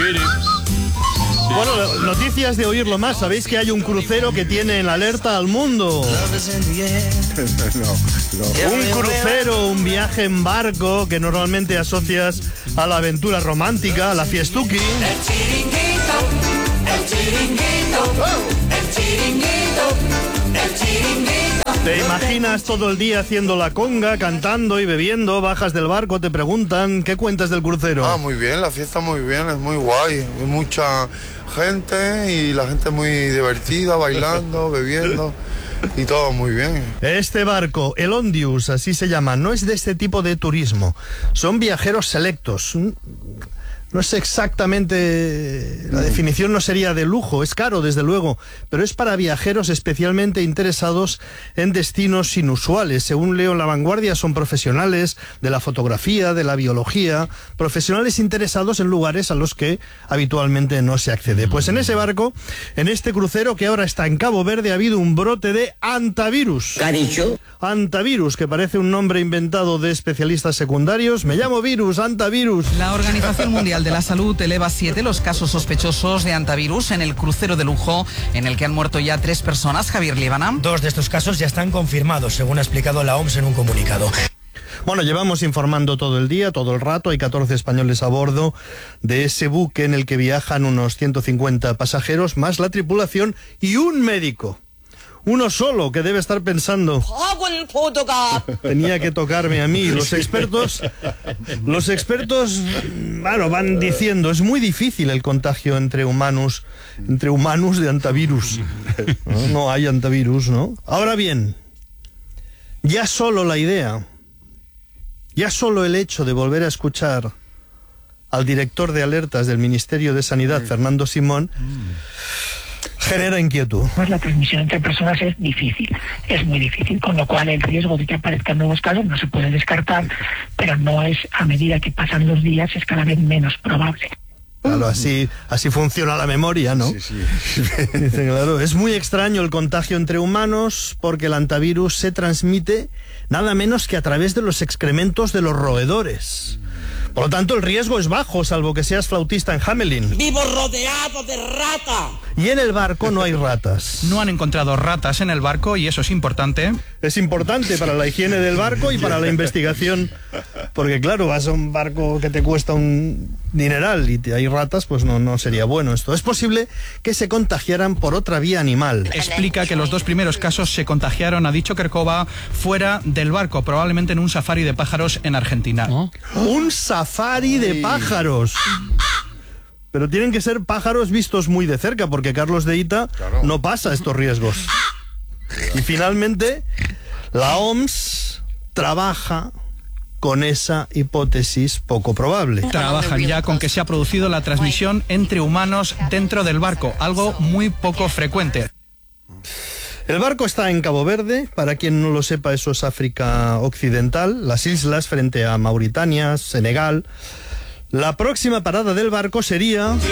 Bueno, noticias de oírlo más. Sabéis que hay un crucero que tiene en alerta al mundo. Un crucero, un viaje en barco que normalmente asocias a la aventura romántica, a la fiestuki. El chiringuito, el chiringuito, el chiringuito, el chiringuito. Te imaginas todo el día haciendo la conga, cantando y bebiendo, bajas del barco, te preguntan, ¿qué cuentas del crucero? Muy bien, la fiesta muy bien, es muy guay, hay mucha gente y la gente muy divertida, bailando, bebiendo y todo muy bien. Este barco, el Ondius, así se llama, no es de este tipo de turismo, son viajeros selectos. No es exactamente, la definición no sería de lujo, es caro desde luego, pero es para viajeros especialmente interesados en destinos inusuales. Según leo en La Vanguardia, son profesionales de la fotografía, de la biología, profesionales interesados en lugares a los que habitualmente no se accede. Pues en ese barco, en este crucero que ahora está en Cabo Verde, ha habido un brote de antivirus. ¿Qué ha dicho? Antivirus, que parece un nombre inventado de especialistas secundarios. Me llamo virus, antivirus. La Organización Mundial de la Salud eleva a 7 los casos sospechosos de antivirus en el crucero de lujo, en el que han muerto ya 3 personas. Javier Líbana. 2 de estos casos ya están confirmados, según ha explicado la OMS en un comunicado. Bueno, llevamos informando todo el día, todo el rato. Hay 14 españoles a bordo de ese buque en el que viajan unos 150 pasajeros, más la tripulación y un médico. Uno solo, que debe estar pensando, tenía que tocarme a mí. Los expertos, bueno, van diciendo, es muy difícil el contagio entre humanos de antivirus. No hay antivirus, ¿no? Ahora bien, ya solo la idea, ya solo el hecho de volver a escuchar al director de alertas del Ministerio de Sanidad, Fernando Simón, genera inquietud. Pues la transmisión entre personas es difícil, es muy difícil, con lo cual el riesgo de que aparezcan nuevos casos no se puede descartar, pero no es, a medida que pasan los días, es cada vez menos probable. Claro, así funciona la memoria, ¿no? Sí. Dice, claro, es muy extraño el contagio entre humanos porque el antivirus se transmite nada menos que a través de los excrementos de los roedores. Por lo tanto, el riesgo es bajo, salvo que seas flautista en Hamelin. ¡Vivo rodeado de rata! Y en el barco no hay ratas. No han encontrado ratas en el barco y eso es importante. Es importante para la higiene del barco y para la investigación, porque claro, vas a un barco que te cuesta un dineral y hay ratas, pues no sería bueno esto. Es posible que se contagiaran por otra vía animal. Explica que los 2 primeros casos se contagiaron, ha dicho Kerkova, fuera del barco, probablemente en un safari de pájaros en Argentina. Un safari de pájaros. Pero tienen que ser pájaros vistos muy de cerca, porque Carlos de Ita no pasa estos riesgos. Y finalmente, la OMS trabaja con esa hipótesis poco probable. Trabajan ya con que se ha producido la transmisión entre humanos dentro del barco, algo muy poco frecuente. El barco está en Cabo Verde, para quien no lo sepa, eso es África Occidental, las islas frente a Mauritania, Senegal. La próxima parada del barco sería